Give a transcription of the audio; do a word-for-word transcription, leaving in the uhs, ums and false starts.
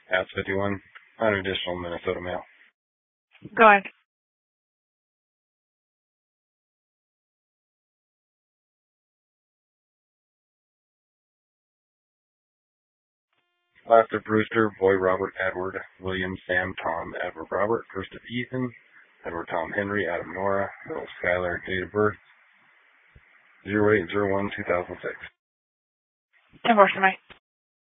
House fifty-one, unadditional Minnesota mail. Go ahead. Last of Brewster, Boy Robert Edward, William Sam Tom Edward Robert, first of Ethan, Edward Tom Henry, Adam Nora, Bill Skylar, date of birth, zero eight zero one two thousand six. Enforcement.